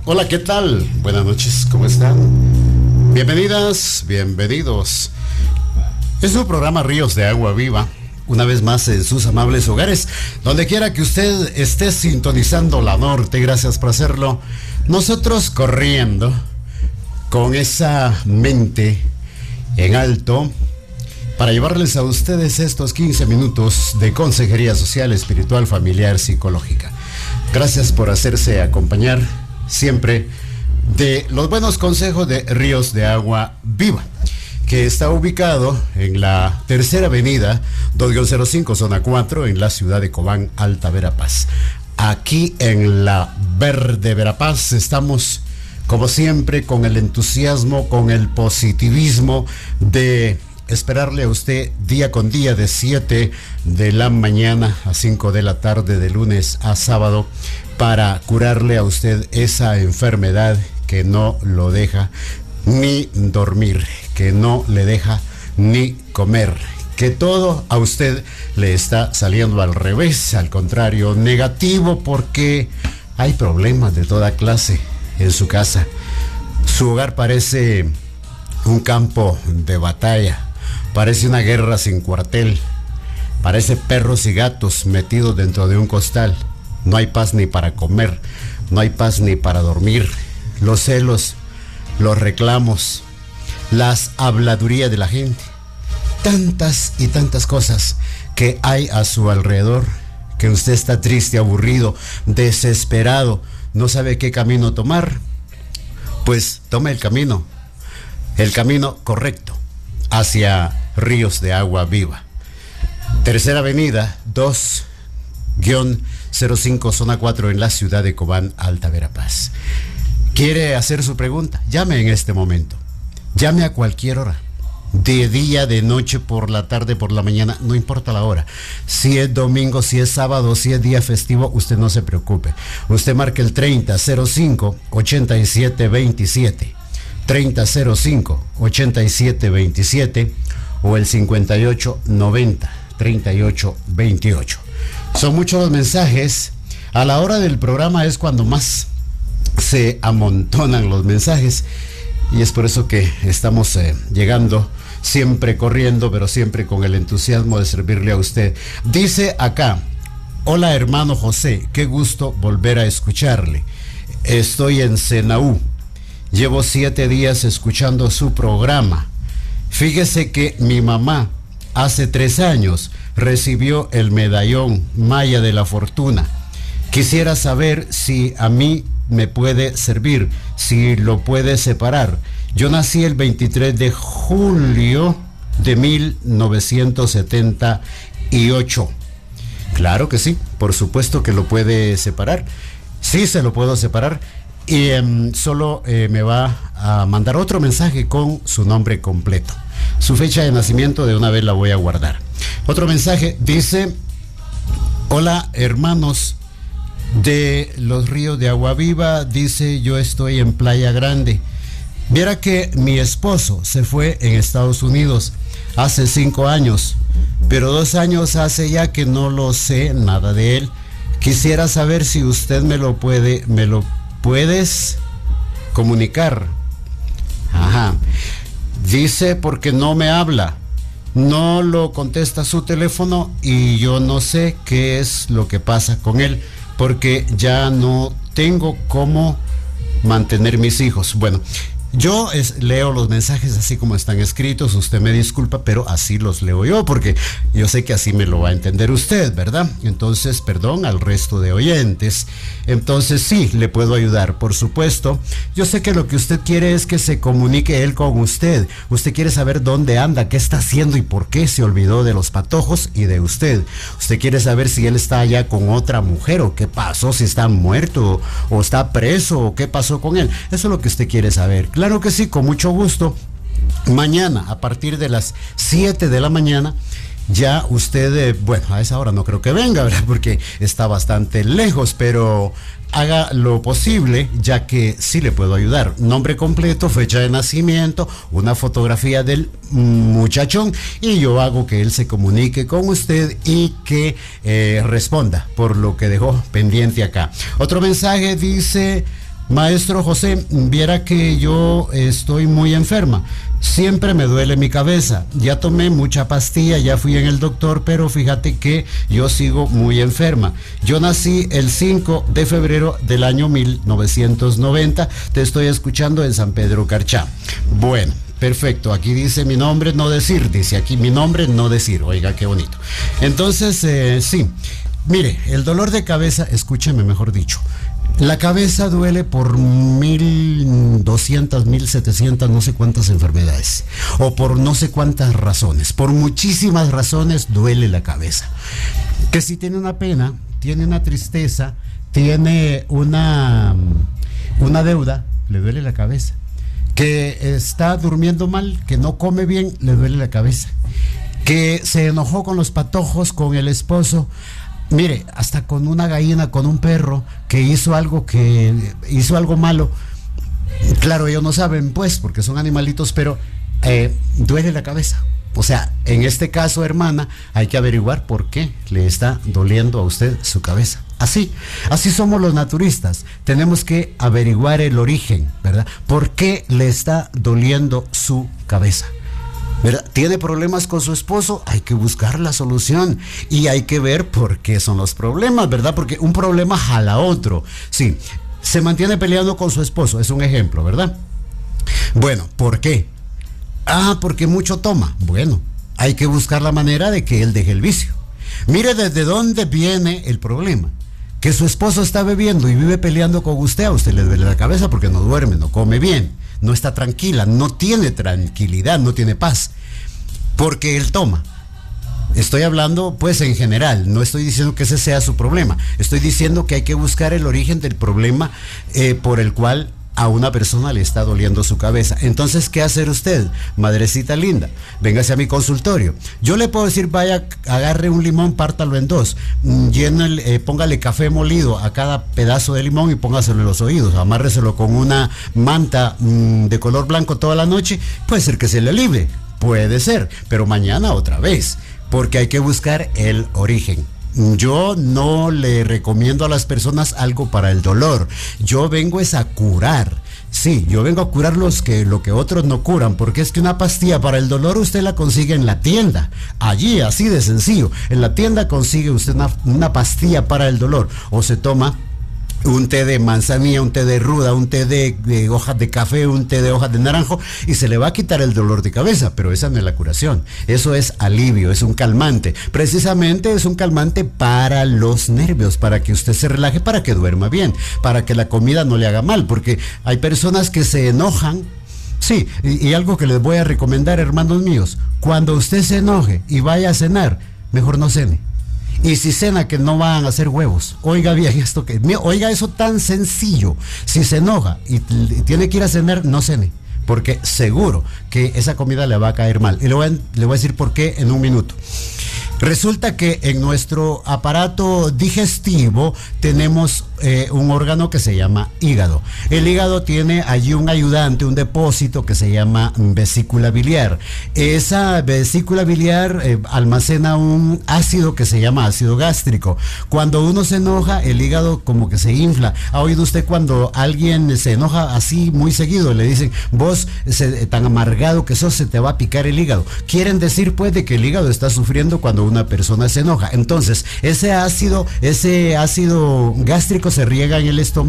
Hola, ¿qué tal? Buenas noches, ¿cómo están? Bienvenidas, bienvenidos. Es un programa Ríos de Agua Viva, una vez más en sus amables hogares, donde quiera que usted esté sintonizando la norte, gracias por hacerlo. Nosotros corriendo con esa mente en alto para llevarles a ustedes estos 15 minutos de consejería social, espiritual, familiar, psicológica. Gracias por hacerse acompañar siempre de los buenos consejos de Ríos de Agua Viva, que está ubicado en la tercera avenida 2-05, zona 4, en la ciudad de Cobán, Alta Verapaz. Aquí en la Verde Verapaz estamos, como siempre, con el entusiasmo, con el positivismo de esperarle a usted día con día de 7 de la mañana a 5 de la tarde, de lunes a sábado, para curarle a usted esa enfermedad que no lo deja ni dormir, que no le deja ni comer, que todo a usted le está saliendo al revés, al contrario, negativo, porque hay problemas de toda clase en su casa. Su hogar parece un campo de batalla, parece una guerra sin cuartel, parece perros y gatos metidos dentro de un costal. No hay paz ni para comer, no hay paz ni para dormir. Los celos, los reclamos, las habladurías de la gente, tantas y tantas cosas que hay a su alrededor, que usted está triste, aburrido, desesperado, no sabe qué camino tomar. Pues tome el camino correcto hacia Ríos de Agua Viva. Tercera avenida 2-05, zona 4, en la ciudad de Cobán, Alta Verapaz. ¿Quiere hacer su pregunta? Llame en este momento. Llame a cualquier hora. De día, de noche, por la tarde, por la mañana, no importa la hora. Si es domingo, si es sábado, si es día festivo, usted no se preocupe. Usted marque el 3005-8727. 3005-8727 o el 5890-3828. Son muchos los mensajes. A la hora del programa es cuando más se amontonan los mensajes, y es por eso que estamos llegando siempre corriendo, pero siempre con el entusiasmo de servirle a usted. Dice acá: hola hermano José, qué gusto volver a escucharle. Estoy en Senaú. Llevo 7 días escuchando su programa. Fíjese que mi mamá hace 3 años recibió el medallón Maya de la Fortuna. Quisiera saber si a mí me puede servir, si lo puede separar. Yo nací el 23 de julio de 1978. Claro que sí, por supuesto que lo puede separar. Sí, se lo puedo separar. Y solo me va a mandar otro mensaje con su nombre completo. Su fecha de nacimiento de una vez la voy a guardar. Otro mensaje dice: hola hermanos de los Ríos de Agua Viva, dice, yo estoy en Playa Grande. Viera que mi esposo se fue en Estados Unidos hace 5 años, pero 2 años hace ya que no lo sé nada de él. Quisiera saber si usted me lo puedes comunicar. Ajá. Dice porque no me habla, no lo contesta su teléfono y yo no sé qué es lo que pasa con él, porque ya no tengo cómo mantener mis hijos. Bueno, yo leo los mensajes así como están escritos, usted me disculpa, pero así los leo yo, porque yo sé que así me lo va a entender usted, ¿verdad? Entonces, perdón al resto de oyentes. Entonces, sí, le puedo ayudar, por supuesto. Yo sé que lo que usted quiere es que se comunique él con usted. Usted quiere saber dónde anda, qué está haciendo y por qué se olvidó de los patojos y de usted. Usted quiere saber si él está allá con otra mujer o qué pasó, si está muerto o está preso o qué pasó con él. Eso es lo que usted quiere saber. Claro que sí, con mucho gusto. Mañana, a partir de las 7 de la mañana, ya usted, bueno, a esa hora no creo que venga, ¿verdad? Porque está bastante lejos, pero haga lo posible, ya que sí le puedo ayudar. Nombre completo, fecha de nacimiento, una fotografía del muchachón, y yo hago que él se comunique con usted y que responda por lo que dejó pendiente acá. Otro mensaje dice: Maestro José, viera que yo estoy muy enferma. Siempre me duele mi cabeza. Ya tomé mucha pastilla, ya fui en el doctor, pero fíjate que yo sigo muy enferma. Yo nací el 5 de febrero del año 1990. Te estoy escuchando en San Pedro Carchá. Bueno, perfecto. Aquí dice mi nombre, no decir. Dice aquí mi nombre, no decir. Oiga, qué bonito. Entonces, sí. Mire, el dolor de cabeza, escúcheme mejor dicho. La cabeza duele por 1200, 1700, no sé cuántas enfermedades, o por no sé cuántas razones. Por muchísimas razones duele la cabeza. Que si tiene una pena, tiene una tristeza, tiene una deuda, le duele la cabeza. Que está durmiendo mal, que no come bien, le duele la cabeza. Que se enojó con los patojos, con el esposo. Mire, hasta con una gallina, con un perro que hizo algo malo. Claro, ellos no saben, pues, porque son animalitos, pero duele la cabeza. O sea, en este caso, hermana, hay que averiguar por qué le está doliendo a usted su cabeza. Así somos los naturistas. Tenemos que averiguar el origen, ¿verdad? ¿Por qué le está doliendo su cabeza? ¿Verdad? ¿Tiene problemas con su esposo? Hay que buscar la solución y hay que ver por qué son los problemas, ¿verdad? Porque un problema jala a otro. Sí, se mantiene peleando con su esposo, es un ejemplo, ¿verdad? Bueno, ¿por qué? Porque mucho toma. Bueno, hay que buscar la manera de que él deje el vicio. Mire desde dónde viene el problema. Que su esposo está bebiendo y vive peleando con usted, a usted le duele la cabeza porque no duerme, no come bien, no está tranquila, no tiene tranquilidad, no tiene paz, porque él toma. Estoy hablando pues en general, no estoy diciendo que ese sea su problema, estoy diciendo que hay que buscar el origen del problema por el cual a una persona le está doliendo su cabeza. Entonces, ¿qué hacer usted, madrecita linda? Véngase a mi consultorio. Yo le puedo decir, vaya, agarre un limón, pártalo en dos, póngale café molido a cada pedazo de limón y póngaselo en los oídos, amárreselo con una manta de color blanco toda la noche. Puede ser que se le alivie, puede ser, pero mañana otra vez, porque hay que buscar el origen. Yo no le recomiendo a las personas algo para el dolor. Yo vengo es a curar. Sí, yo vengo a curar lo que otros no curan, porque es que una pastilla para el dolor usted la consigue en la tienda. Allí, así de sencillo. En la tienda consigue usted una pastilla para el dolor. O se toma un té de manzanilla, un té de ruda, un té de hojas de café, un té de hojas de naranjo, y se le va a quitar el dolor de cabeza, pero esa no es la curación. Eso es alivio, es un calmante. Precisamente es un calmante para los nervios, para que usted se relaje, para que duerma bien, para que la comida no le haga mal, porque hay personas que se enojan. Sí, y algo que les voy a recomendar, hermanos míos, cuando usted se enoje y vaya a cenar, mejor no cene. Y si cena, que no van a hacer huevos. Oiga bien esto, oiga eso tan sencillo. Si se enoja y tiene que ir a cenar, no cene, porque seguro que esa comida le va a caer mal. Y le voy a decir por qué en un minuto. Resulta que en nuestro aparato digestivo tenemos un órgano que se llama hígado. El hígado tiene allí un ayudante, un depósito que se llama vesícula biliar. Esa vesícula biliar almacena un ácido que se llama ácido gástrico. Cuando uno se enoja, el hígado como que se infla. ¿Ha oído usted cuando alguien se enoja así muy seguido? Le dicen, vos tan amargado que sos, se te va a picar el hígado. Quieren decir pues de que el hígado está sufriendo cuando una persona se enoja. Entonces, ese ácido gástrico se riega en el estómago